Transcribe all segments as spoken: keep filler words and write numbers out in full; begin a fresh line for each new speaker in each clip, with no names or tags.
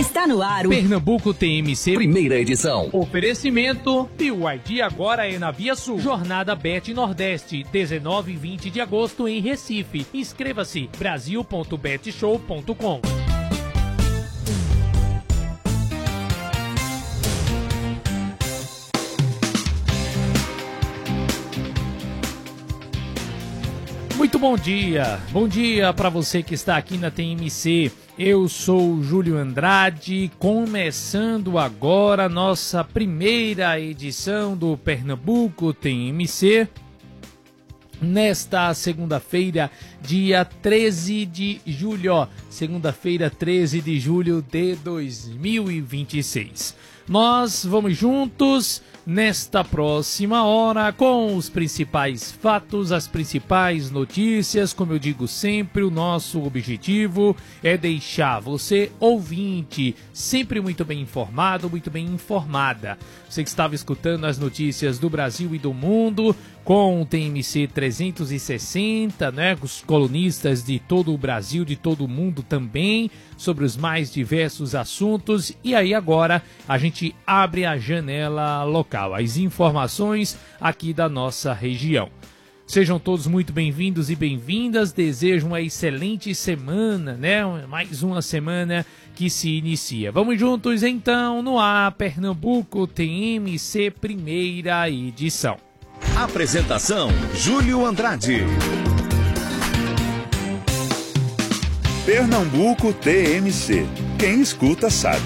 Está no ar o
Pernambuco T M C,
primeira edição.
Oferecimento B Y D agora é na Via Sul. Jornada Bet Nordeste, dezenove e vinte de agosto em Recife. Inscreva-se brasil ponto bet show ponto com. Muito bom dia, bom dia para você que está aqui na T M C. Eu sou o Júlio Andrade, começando agora a nossa primeira edição do Pernambuco T M C. Nesta segunda-feira, dia treze de julho, segunda-feira, treze de julho de dois mil e vinte e seis. Nós vamos juntos nesta próxima hora com os principais fatos, as principais notícias. Como eu digo sempre, o nosso objetivo é deixar você, ouvinte, sempre muito bem informado, muito bem informada. Você que estava escutando as notícias do Brasil e do mundo com o T M C trezentos e sessenta, né, os colunistas de todo o Brasil, de todo o mundo também, sobre os mais diversos assuntos. E aí agora a gente abre a janela local, as informações aqui da nossa região. Sejam todos muito bem-vindos e bem-vindas, desejo uma excelente semana, né? Mais uma semana que se inicia. Vamos juntos então no ar, Pernambuco T M C, primeira edição.
Apresentação, Júlio Andrade.
Pernambuco T M C. Quem escuta sabe.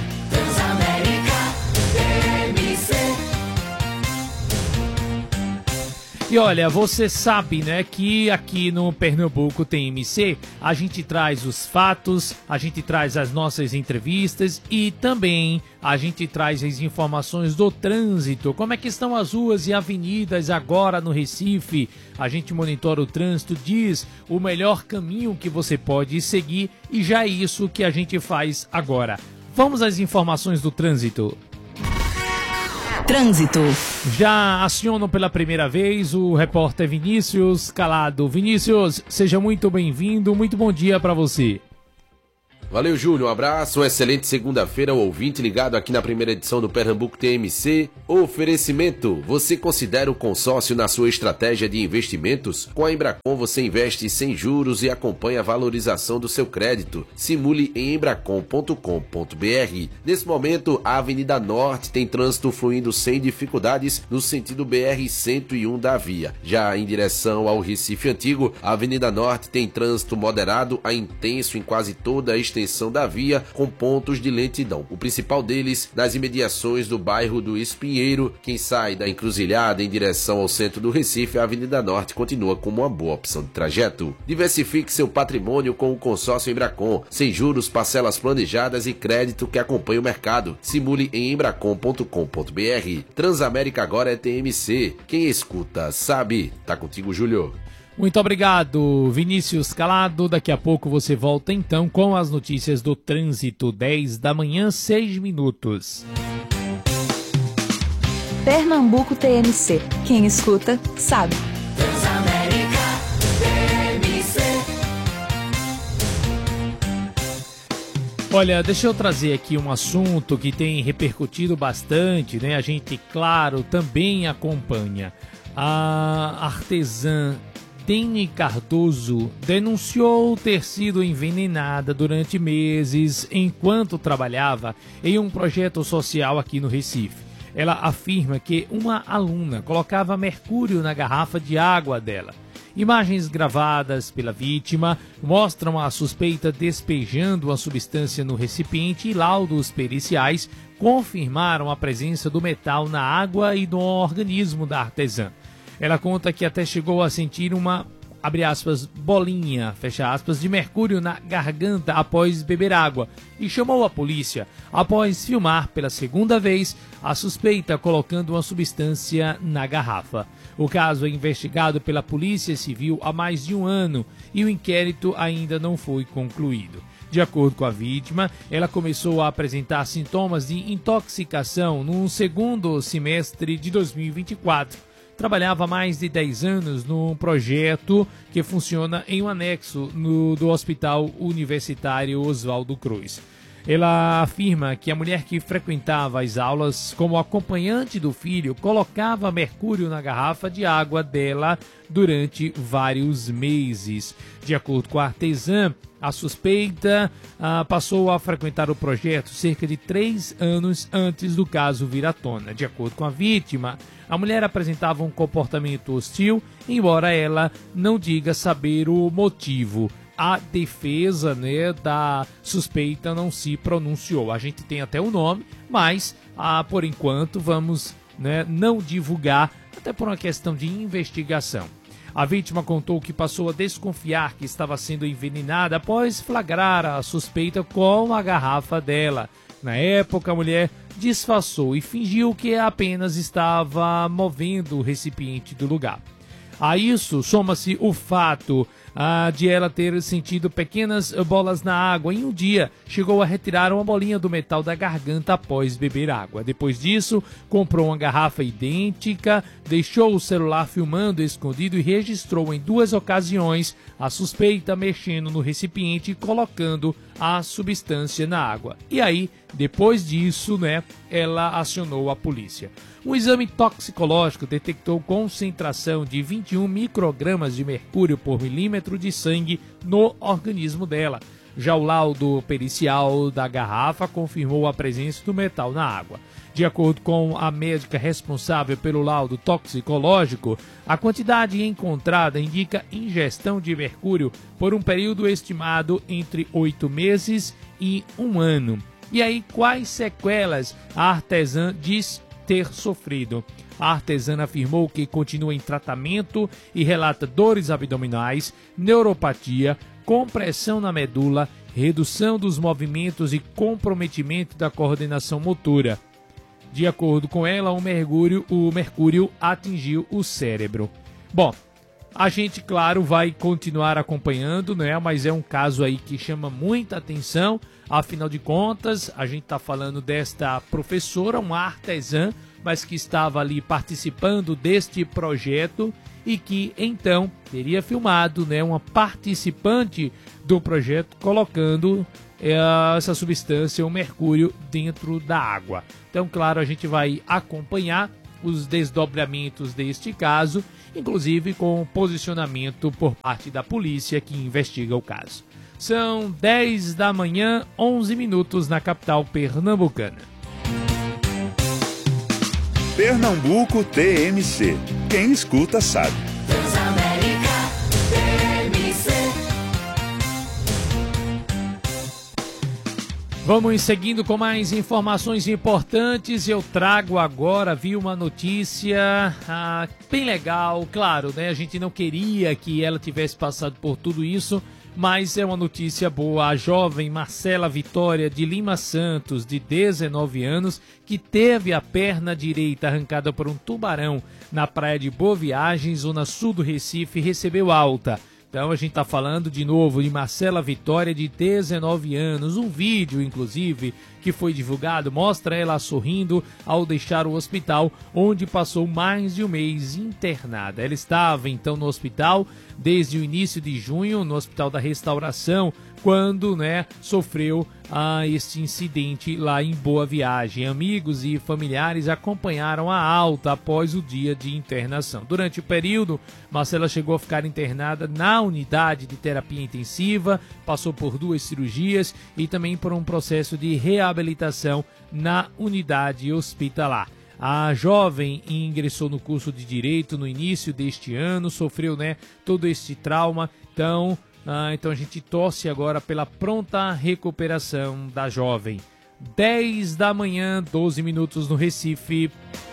E olha, você sabe, né, que aqui no Pernambuco T M C a gente traz os fatos, a gente traz as nossas entrevistas e também a gente traz as informações do trânsito. Como é que estão as ruas e avenidas agora no Recife? A gente monitora o trânsito, diz o melhor caminho que você pode seguir e já é isso que a gente faz agora. Vamos às informações do trânsito.
Trânsito.
Já aciono pela primeira vez o repórter Vinícius Calado. Vinícius, seja muito bem-vindo, muito bom dia para você.
Valeu, Júlio, um abraço, uma excelente segunda-feira ao ouvinte ligado aqui na primeira edição do Pernambuco T M C. Oferecimento, você considera o consórcio na sua estratégia de investimentos? Com a Embracon você investe sem juros e acompanha a valorização do seu crédito. Simule em embracon ponto com ponto br. Nesse momento, a Avenida Norte tem trânsito fluindo sem dificuldades no sentido B R cento e um da via. Já em direção ao Recife Antigo, a Avenida Norte tem trânsito moderado a intenso em quase toda a extensão da via, com pontos de lentidão. O principal deles nas imediações do bairro do Espinheiro. Quem sai da encruzilhada em direção ao centro do Recife, a Avenida Norte continua como uma boa opção de trajeto. Diversifique seu patrimônio com o consórcio Embracon, sem juros, parcelas planejadas e crédito que acompanha o mercado. Simule em embracon ponto com ponto br. Transamérica agora é T M C. Quem escuta sabe. Tá contigo, Júlio.
Muito obrigado, Vinícius Calado. Daqui a pouco você volta então com as notícias do trânsito, dez da manhã, seis minutos.
Pernambuco T M C. Quem escuta sabe.
Olha, deixa eu trazer aqui um assunto que tem repercutido bastante, né? A gente, claro, também acompanha. A artesã Dene Cardoso denunciou ter sido envenenada durante meses enquanto trabalhava em um projeto social aqui no Recife. Ela afirma que uma aluna colocava mercúrio na garrafa de água dela. Imagens gravadas pela vítima mostram a suspeita despejando a substância no recipiente e laudos periciais confirmaram a presença do metal na água e no organismo da artesã. Ela conta que até chegou a sentir uma, abre aspas, bolinha, fecha aspas, de mercúrio na garganta após beber água e chamou a polícia após filmar pela segunda vez a suspeita colocando uma substância na garrafa. O caso é investigado pela Polícia Civil há mais de um ano e o inquérito ainda não foi concluído. De acordo com a vítima, ela começou a apresentar sintomas de intoxicação no segundo semestre de dois mil e vinte e quatro. Trabalhava há mais de dez anos num projeto que funciona em um anexo no, do Hospital Universitário Oswaldo Cruz. Ela afirma que a mulher que frequentava as aulas como acompanhante do filho colocava mercúrio na garrafa de água dela durante vários meses. De acordo com a artesã, a suspeita ah, passou a frequentar o projeto cerca de três anos antes do caso vir à tona. De acordo com a vítima, a mulher apresentava um comportamento hostil, embora ela não diga saber o motivo. A defesa, né, da suspeita não se pronunciou. A gente tem até o nome, mas ah, por enquanto vamos, né, não divulgar, até por uma questão de investigação. A vítima contou que passou a desconfiar que estava sendo envenenada após flagrar a suspeita com a garrafa dela. Na época, a mulher disfarçou e fingiu que apenas estava movendo o recipiente do lugar. A isso soma-se o fato ah, de ela ter sentido pequenas bolas na água. Em um dia, chegou a retirar uma bolinha do metal da garganta após beber água. Depois disso, comprou uma garrafa idêntica, deixou o celular filmando escondido e registrou em duas ocasiões a suspeita mexendo no recipiente e colocando a substância na água. E aí, depois disso, né, ela acionou a polícia. Um exame toxicológico detectou concentração de vinte e um microgramas de mercúrio por milímetro de sangue no organismo dela. Já o laudo pericial da garrafa confirmou a presença do metal na água. De acordo com a médica responsável pelo laudo toxicológico, a quantidade encontrada indica ingestão de mercúrio por um período estimado entre oito meses e um ano. E aí, quais sequelas a artesã diz ter sofrido? A artesã afirmou que continua em tratamento e relata dores abdominais, neuropatia, compressão na medula, redução dos movimentos e comprometimento da coordenação motora. De acordo com ela, o mercúrio, o mercúrio atingiu o cérebro. Bom, a gente, claro, vai continuar acompanhando, né? Mas é um caso aí que chama muita atenção. Afinal de contas, a gente está falando desta professora, uma artesã, mas que estava ali participando deste projeto e que então teria filmado, né, uma participante do projeto colocando é, essa substância, o mercúrio, dentro da água. Então, claro, a gente vai acompanhar os desdobramentos deste caso, inclusive com o posicionamento por parte da polícia que investiga o caso. São dez da manhã, onze minutos na capital pernambucana.
Pernambuco T M C. Quem escuta sabe.
Vamos seguindo com mais informações importantes. Eu trago agora, vi uma notícia ah, bem legal. Claro, né? A gente não queria que ela tivesse passado por tudo isso, mas é uma notícia boa. A jovem Marcela Vitória de Lima Santos, de dezenove anos, que teve a perna direita arrancada por um tubarão na praia de Boa Viagem, zona sul do Recife, recebeu alta. Então a gente está falando de novo de Marcela Vitória, de dezenove anos. Um vídeo, inclusive, que foi divulgado, mostra ela sorrindo ao deixar o hospital, onde passou mais de um mês internada. Ela estava, então, no hospital desde o início de junho, no Hospital da Restauração, quando, né, sofreu ah, este incidente lá em Boa Viagem. Amigos e familiares acompanharam a alta após o dia de internação. Durante o período, Marcela chegou a ficar internada na unidade de terapia intensiva, passou por duas cirurgias e também por um processo de reabilitação na unidade hospitalar. A jovem ingressou no curso de Direito no início deste ano, sofreu, né, todo este trauma, então, ah, então a gente torce agora pela pronta recuperação da jovem. dez da manhã, doze minutos no Recife.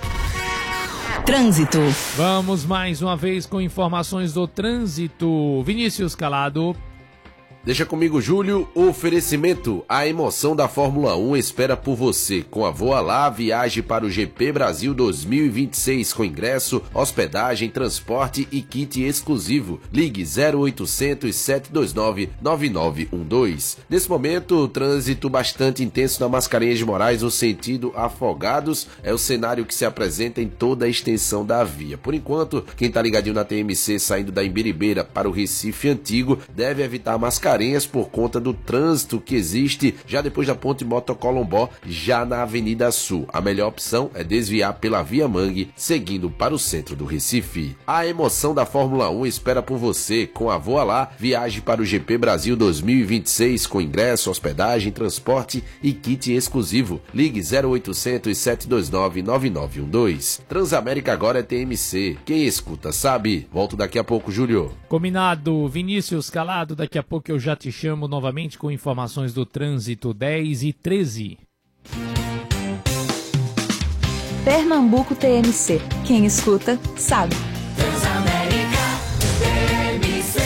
Trânsito.
Vamos mais uma vez com informações do trânsito. Vinícius Calado.
Deixa comigo, Júlio. O oferecimento, a emoção da Fórmula um espera por você. Com a Voa Lá, viaje para o G P Brasil dois mil e vinte e seis com ingresso, hospedagem, transporte e kit exclusivo. Ligue zero oitocentos, sete dois nove, nove nove um dois. Nesse momento, trânsito bastante intenso na Mascarenhas de Moraes, no sentido Afogados. É o cenário que se apresenta em toda a extensão da via. Por enquanto, quem tá ligadinho na T M C saindo da Imbiribeira para o Recife Antigo deve evitar Mascarenhas Mascarenhas por conta do trânsito que existe já depois da Ponte Motocolombó, já na Avenida Sul. A melhor opção é desviar pela Via Mangue, seguindo para o centro do Recife. A emoção da Fórmula um espera por você com a Voa Lá. Viaje para o G P Brasil dois mil e vinte e seis com ingresso, hospedagem, transporte e kit exclusivo. Ligue zero oitocentos, sete dois nove, nove nove um dois. Transamérica agora é T M C. Quem escuta sabe. Volto daqui a pouco, Júlio.
Combinado, Vinícius Calado. Daqui a pouco eu já te chamo novamente com informações do trânsito. Dez e treze.
Pernambuco T M C. Quem escuta, sabe.
Transamérica T M C.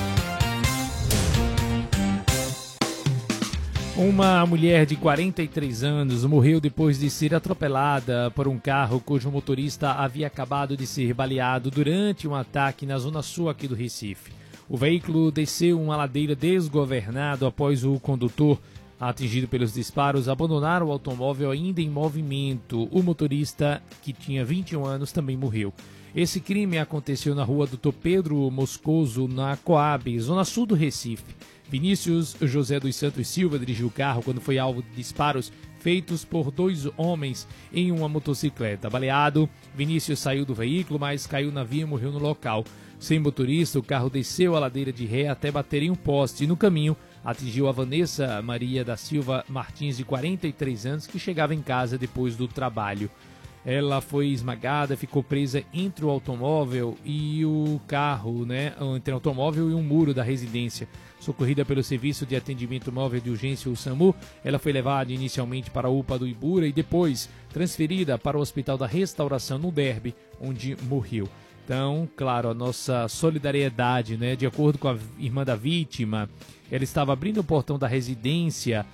Uma mulher de quarenta e três anos morreu depois de ser atropelada por um carro cujo motorista havia acabado de ser baleado durante um ataque na zona sul aqui do Recife. O veículo desceu uma ladeira desgovernado após o condutor, atingido pelos disparos, abandonar o automóvel ainda em movimento. O motorista, que tinha vinte e um anos, também morreu. Esse crime aconteceu na rua doutor Pedro Moscoso, na Coab, zona sul do Recife. Vinícius José dos Santos Silva dirigiu o carro quando foi alvo de disparos feitos por dois homens em uma motocicleta. Baleado, Vinícius saiu do veículo, mas caiu na via e morreu no local. Sem motorista, o carro desceu a ladeira de ré até bater em um poste. No caminho, atingiu a Vanessa Maria da Silva Martins, de quarenta e três anos, que chegava em casa depois do trabalho. Ela foi esmagada, ficou presa entre o automóvel e o carro, né? Entre o automóvel e um muro da residência. Socorrida pelo Serviço de Atendimento Móvel de Urgência, o SAMU, ela foi levada inicialmente para a U P A do Ibura e depois transferida para o Hospital da Restauração no Derby, onde morreu. Então, claro, a nossa solidariedade, né? De acordo com a irmã da vítima, ela estava abrindo o portão da residência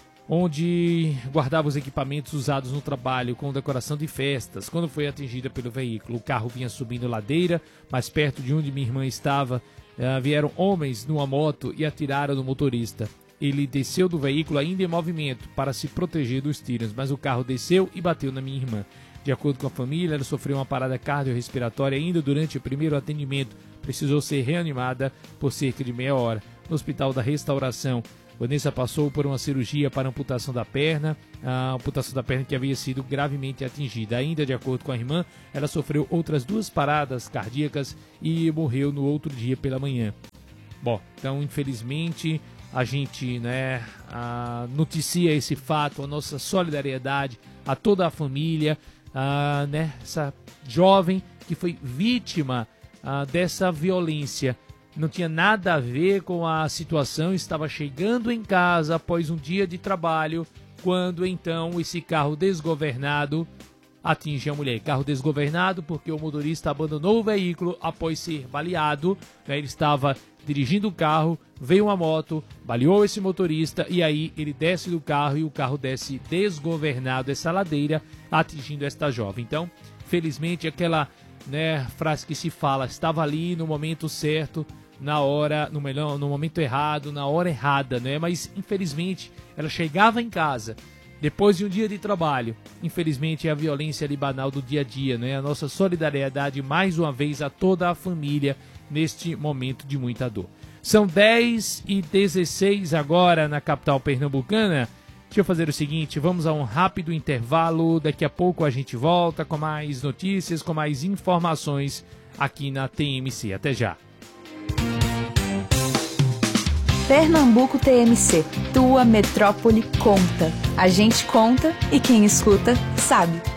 onde guardava os equipamentos usados no trabalho com decoração de festas, quando foi atingida pelo veículo. O carro vinha subindo ladeira, mas perto de onde minha irmã estava, uh, vieram homens numa moto e atiraram no motorista. Ele desceu do veículo ainda em movimento para se proteger dos tiros, mas o carro desceu e bateu na minha irmã. De acordo com a família, ela sofreu uma parada cardiorrespiratória ainda durante o primeiro atendimento. Precisou ser reanimada por cerca de meia hora. No Hospital da Restauração, Vanessa passou por uma cirurgia para amputação da perna, a amputação da perna que havia sido gravemente atingida. Ainda de acordo com a irmã, ela sofreu outras duas paradas cardíacas e morreu no outro dia pela manhã. Bom, então infelizmente a gente, né, a, noticia esse fato, a nossa solidariedade a toda a família, a, né, essa jovem que foi vítima a, dessa violência. Não tinha nada a ver com a situação, estava chegando em casa após um dia de trabalho, quando então esse carro desgovernado atinge a mulher. Carro desgovernado porque o motorista abandonou o veículo após ser baleado, né? Ele estava dirigindo o carro, veio uma moto, baleou esse motorista e aí ele desce do carro e o carro desce desgovernado essa ladeira, atingindo esta jovem. Então, felizmente, aquela, né, frase que se fala, estava ali no momento certo, na hora, no melhor, no momento errado, na hora errada, né? Mas infelizmente ela chegava em casa depois de um dia de trabalho. Infelizmente é a violência ali banal do dia a dia, né? A nossa solidariedade mais uma vez a toda a família neste momento de muita dor. São dez e dezesseis agora na capital pernambucana. Deixa eu fazer o seguinte, vamos a um rápido intervalo. Daqui a pouco a gente volta com mais notícias, com mais informações aqui na T M C. Até já.
Pernambuco T M C, tua metrópole conta. A gente conta e quem escuta sabe.